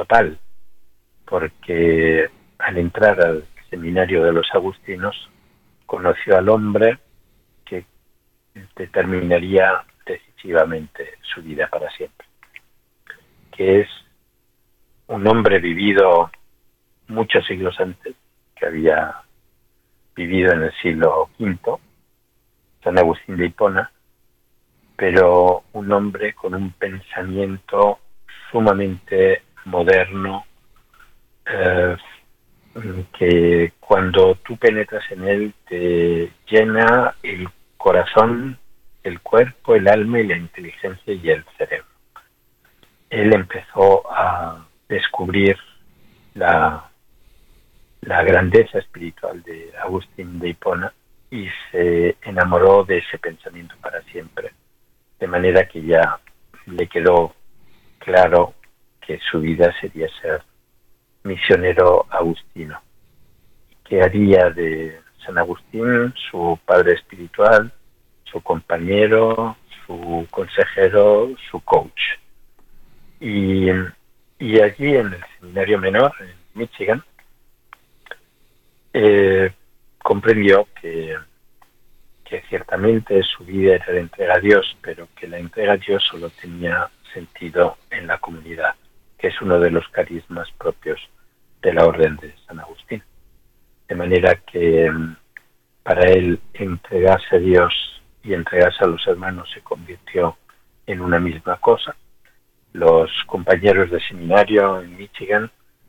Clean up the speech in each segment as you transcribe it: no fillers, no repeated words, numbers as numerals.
total, porque al entrar al seminario de los agustinos conoció al hombre que determinaría decisivamente su vida para siempre, que es un hombre vivido muchos siglos antes, que había vivido en el siglo V, San Agustín de Hipona, pero un hombre con un pensamiento sumamente moderno, que cuando tú penetras en él te llena el corazón, el cuerpo, el alma y la inteligencia y el cerebro. Él empezó a descubrir la grandeza espiritual de Agustín de Hipona y se enamoró de ese pensamiento para siempre, de manera que ya le quedó claro que su vida sería ser misionero agustino, que haría de San Agustín su padre espiritual, su compañero, su consejero, su coach. Y allí en el seminario menor, en Michigan, comprendió que ciertamente su vida era la entrega a Dios, pero que la entrega a Dios solo tenía sentido en la comunidad, que es uno de los carismas propios de la Orden de San Agustín. De manera que para él entregarse a Dios y entregarse a los hermanos se convirtió en una misma cosa. Los compañeros de seminario en Michigan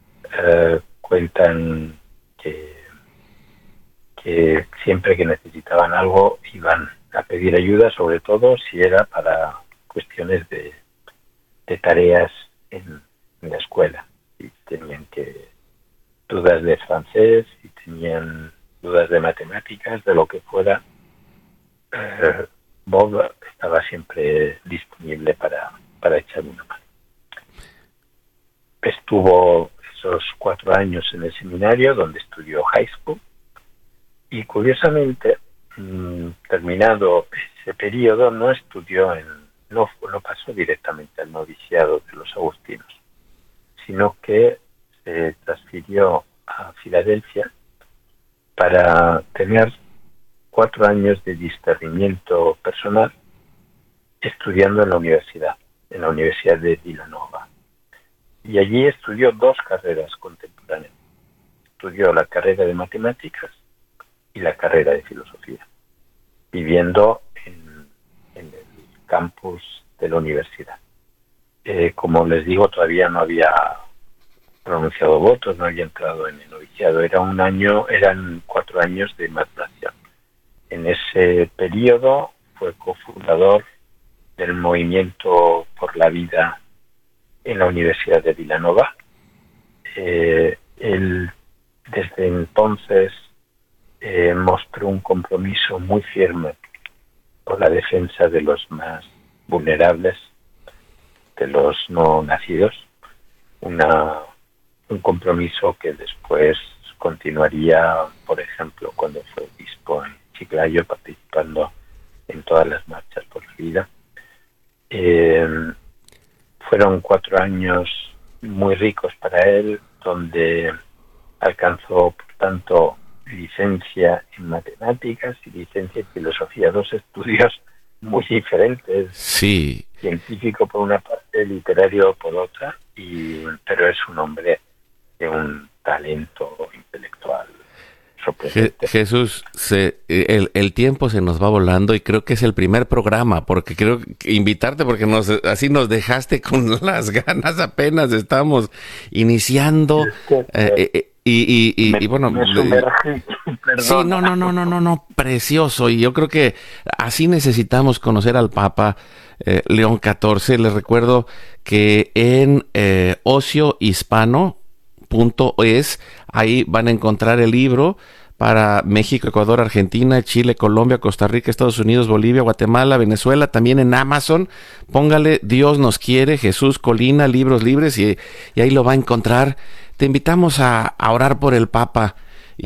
cuentan que siempre que necesitaban algo iban a pedir ayuda, sobre todo si era para cuestiones de tareas en la escuela. Si tenían dudas de francés, si tenían dudas de matemáticas, de lo que fuera, Bob estaba siempre disponible para echar una mano. Estuvo esos 4 años en el seminario, donde estudió high school, y curiosamente, terminado ese periodo, no pasó directamente al noviciado de los agustinos, sino que se transfirió a Filadelfia para tener 4 años de discernimiento personal estudiando en la Universidad de Villanova. Y allí estudió 2 carreras contemporáneas. Estudió la carrera de matemáticas y la carrera de filosofía, viviendo en el campus de la universidad. Como les digo, todavía no había pronunciado votos, no había entrado en el noviciado. Eran 4 años de maduración. En ese periodo fue cofundador del Movimiento por la Vida en la Universidad de Villanova. Él desde entonces mostró un compromiso muy firme por la defensa de los más vulnerables, de los no nacidos, un compromiso que después continuaría, por ejemplo, cuando fue obispo en Chiclayo, participando en todas las marchas por la vida. Fueron 4 años muy ricos para él, donde alcanzó, por tanto, licencia en matemáticas y licencia en filosofía, 2 estudios muy diferentes. Sí. Científico por una parte, literario por otra, pero es un hombre de un talento intelectual sorprendente. Jesús, el tiempo se nos va volando y creo que es el primer programa, porque creo que invitarte, porque así nos dejaste con las ganas, apenas estamos iniciando. Y bueno, sí, no, precioso. Y yo creo que así necesitamos conocer al Papa León XIV. Les recuerdo que en ociohispano.es, ahí van a encontrar el libro para México, Ecuador, Argentina, Chile, Colombia, Costa Rica, Estados Unidos, Bolivia, Guatemala, Venezuela. También en Amazon, póngale Dios nos quiere, Jesús Colina, libros libres, y ahí lo va a encontrar. Te invitamos a orar por el Papa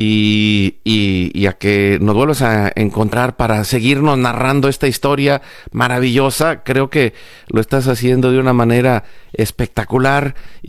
y a que nos vuelvas a encontrar para seguirnos narrando esta historia maravillosa. Creo que lo estás haciendo de una manera espectacular.